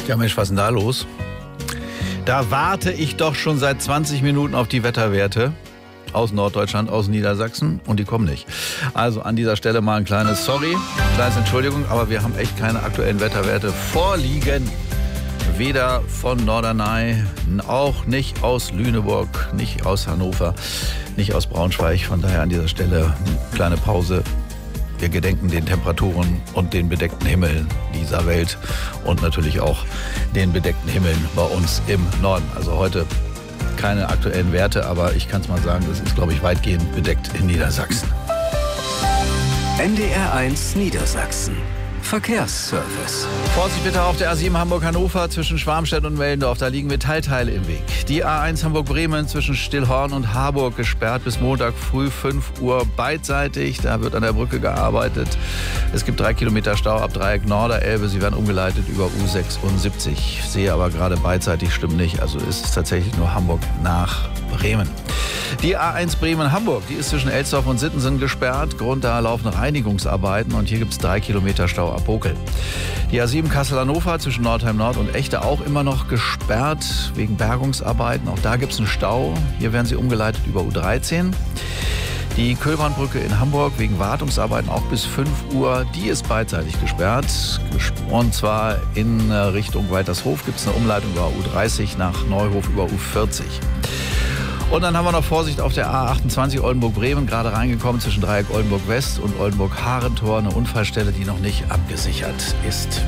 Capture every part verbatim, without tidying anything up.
Ja Mensch, was ist denn da los? Da warte ich doch schon seit zwanzig Minuten auf die Wetterwerte aus Norddeutschland, aus Niedersachsen und die kommen nicht. Also an dieser Stelle mal ein kleines Sorry, kleines Entschuldigung, aber wir haben echt keine aktuellen Wetterwerte vorliegen. Weder von Norderney, auch nicht aus Lüneburg, nicht aus Hannover, nicht aus Braunschweig. Von daher an dieser Stelle eine kleine Pause. Wir gedenken den Temperaturen und den bedeckten Himmeln dieser Welt und natürlich auch den bedeckten Himmeln bei uns im Norden. Also heute keine aktuellen Werte, aber ich kann es mal sagen, es ist, glaube ich, weitgehend bedeckt in Niedersachsen. N D R eins Niedersachsen. Verkehrsservice. Vorsicht bitte auf der A sieben Hamburg-Hannover zwischen Schwarmstedt und Mellendorf. Da liegen Metallteile im Weg. Die A eins Hamburg-Bremen zwischen Stillhorn und Harburg gesperrt bis Montag früh fünf Uhr beidseitig. Da wird an der Brücke gearbeitet. Es gibt drei Kilometer Stau ab Dreieck Norderelbe. Sie werden umgeleitet über U sechsundsiebzig. Ich sehe aber gerade beidseitig stimmt nicht. Also ist es tatsächlich nur Hamburg nach Bremen. Die A eins Bremen-Hamburg, die ist zwischen Elsdorf und Sittensen gesperrt. Grund, da laufen Reinigungsarbeiten und hier gibt es drei Kilometer Stau ab Bokel. Die A sieben Kassel-Hannover zwischen Nordheim-Nord und Echte auch immer noch gesperrt wegen Bergungsarbeiten. Auch da gibt es einen Stau. Hier werden sie umgeleitet über U dreizehn. Die Köhlbahnbrücke in Hamburg wegen Wartungsarbeiten auch bis fünf Uhr. Die ist beidseitig gesperrt. Und zwar in Richtung Weitershof gibt es eine Umleitung über U dreißig nach Neuhof über U vierzig. Und dann haben wir noch Vorsicht auf der A achtundzwanzig Oldenburg-Bremen, gerade reingekommen zwischen Dreieck Oldenburg-West und Oldenburg-Harentor, eine Unfallstelle, die noch nicht abgesichert ist.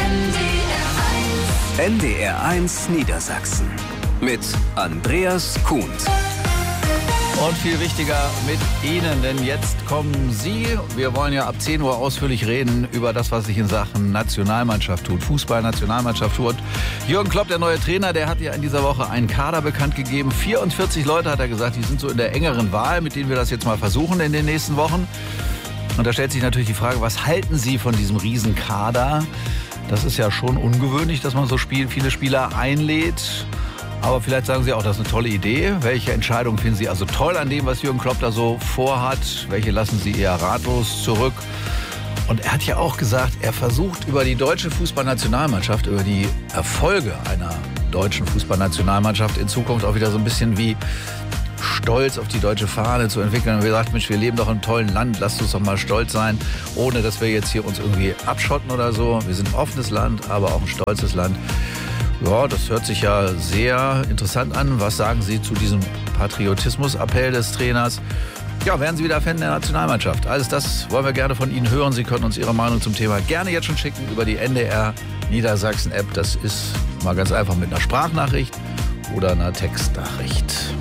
N D R eins Niedersachsen mit Andreas Kuhns. Und viel wichtiger mit Ihnen, denn jetzt kommen Sie. Wir wollen ja ab zehn Uhr ausführlich reden über das, was sich in Sachen Nationalmannschaft tut, Fußball-Nationalmannschaft tut. Jürgen Klopp, der neue Trainer, der hat ja in dieser Woche einen Kader bekannt gegeben. vierundvierzig Leute, hat er gesagt, die sind so in der engeren Wahl, mit denen wir das jetzt mal versuchen in den nächsten Wochen. Und da stellt sich natürlich die Frage, was halten Sie von diesem Riesenkader? Das ist ja schon ungewöhnlich, dass man so viele Spieler einlädt. Aber vielleicht sagen Sie auch, das ist eine tolle Idee. Welche Entscheidungen finden Sie also toll an dem, was Jürgen Klopp da so vorhat? Welche lassen Sie eher ratlos zurück? Und er hat ja auch gesagt, er versucht über die deutsche Fußballnationalmannschaft, über die Erfolge einer deutschen Fußballnationalmannschaft in Zukunft auch wieder so ein bisschen wie Stolz auf die deutsche Fahne zu entwickeln. Und wir sagen, Mensch, wir leben doch in einem tollen Land, lasst uns doch mal stolz sein, ohne dass wir jetzt hier uns irgendwie abschotten oder so. Wir sind ein offenes Land, aber auch ein stolzes Land. Ja, das hört sich ja sehr interessant an. Was sagen Sie zu diesem Patriotismus-Appell des Trainers? Ja, werden Sie wieder Fan der Nationalmannschaft? Alles das wollen wir gerne von Ihnen hören. Sie können uns Ihre Meinung zum Thema gerne jetzt schon schicken über die N D R Niedersachsen-App. Das ist mal ganz einfach mit einer Sprachnachricht oder einer Textnachricht.